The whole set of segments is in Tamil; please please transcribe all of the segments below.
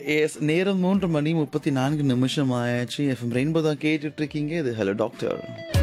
எஸ் நேரம் 3:34 ஆயாச்சு. எஃப்எம் ரெயின்போ தான் கேட்டுட்டு இருக்கீங்க. இது ஹலோ டாக்டர்.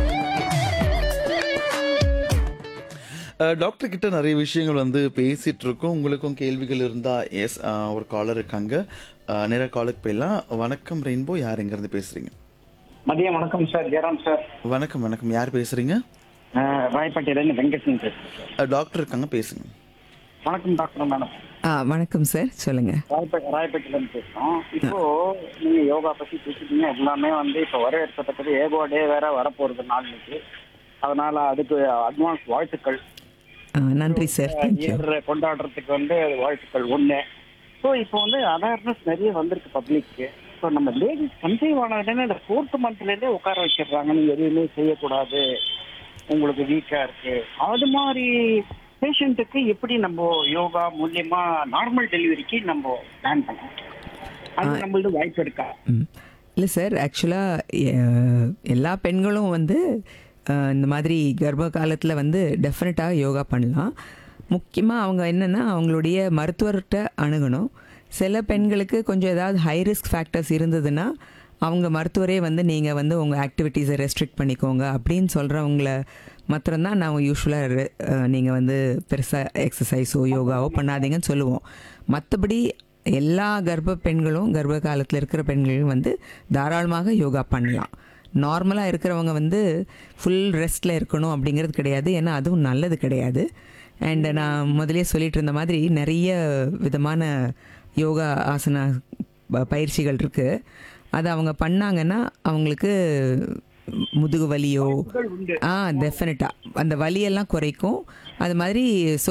டாக்டர் கிட்ட நிறைய விஷயங்கள் வந்து பேசிட்டு இருக்கோம். உங்களுக்கும் கேள்விகள் இருந்தா எஸ் ஒரு காலர் இருக்காங்க. நேராக காலுக்கு போயிடலாம். வணக்கம் ரெயின்போ, யார் எங்கேருந்து பேசுறீங்க? மதியம் வணக்கம் சார். ஜெயராம் சார். வணக்கம் வணக்கம், யார் பேசுறீங்க? ராயப்பேட்டையிலேருந்து வெங்கடேசன் பேசுகிறேன் சார். டாக்டர் இருக்காங்க, பேசுங்க. வணக்கம் டாக்டர் மேடம். வணக்கம் சார், சொல்லுங்க. ராயப்பேட்டையிலேருந்து பேசுகிறோம். இப்போ நீங்கள் யோகா பற்றி பேசிட்டீங்க. எல்லாமே வந்து இப்போ வரவேற்கத்தக்கது. ஏகோ டே வேற வரப்போகிறது நாளைக்கு. அதனால அதுக்கு அட்வான்ஸ் வாழ்த்துக்கள். நன்றி சார், தேங்க்யூ. இயர் கொண்டாடுறதுக்கு வந்து வாழ்த்துக்கள் ஒன்று. ஸோ இப்போ வந்து அவேர்னஸ் நிறைய வந்திருக்கு பப்ளிக்கு. ஸோ நம்ம லேடிஸ் கன்சீவ் ஆனதுன்னு இந்த 4th மந்த்லேருந்தே உட்கார வச்சிடுறாங்க. நீங்கள் எதுவுமே செய்யக்கூடாது, உங்களுக்கு வீக்காக இருக்கு. அது மாதிரி பேஷண்ட்டுக்கு எப்படி நம்ம யோகா மூலியமா நார்மல் டெலிவரிக்கு நம்ம பிளான் பண்ணலாம்? அது நம்மளது வாய்ப்பு இருக்கா? இல்லை சார், ஆக்சுவலாக எல்லா பெண்களும் வந்து இந்த மாதிரி கர்ப்ப காலத்தில் வந்து டெஃபினட்டாக யோகா பண்ணலாம். முக்கியமாக அவங்க என்னென்னா அவங்களுடைய மருத்துவர்கிட்ட அணுகணும். சில பெண்களுக்கு கொஞ்சம் ஏதாவது ஹை ரிஸ்க் ஃபேக்டர்ஸ் இருந்ததுன்னா அவங்க மருத்துவரே வந்து நீங்கள் வந்து உங்கள் ஆக்டிவிட்டீஸை ரெஸ்ட்ரிக்ட் பண்ணிக்கோங்க அப்படின்னு சொல்கிறவங்கள மாத்திரம்தான் நான் யூஸ்வலாக நீங்கள் வந்து பெருசாக எக்ஸசைஸோ யோகாவோ பண்ணாதீங்கன்னு சொல்லுவோம். மற்றபடி எல்லா கர்ப்ப பெண்களும் கர்ப்ப காலத்தில் இருக்கிற பெண்களும் வந்து தாராளமாக யோகா பண்ணலாம். நார்மலாக இருக்கிறவங்க வந்து ஃபுல் ரெஸ்ட்டில் இருக்கணும் அப்படிங்கிறது கிடையாது, ஏன்னா அதுவும் நல்லது கிடையாது. அண்ட் நான் முதலே சொல்லிட்டு இருந்த மாதிரி நிறைய விதமான யோகா ஆசனா பயிற்சிகள் இருக்குது. அது அவங்க பண்ணாங்கன்னா அவங்களுக்கு முதுகு வலியோ டெஃபினட்டாக அந்த வலியெல்லாம் குறைக்கும். அது மாதிரி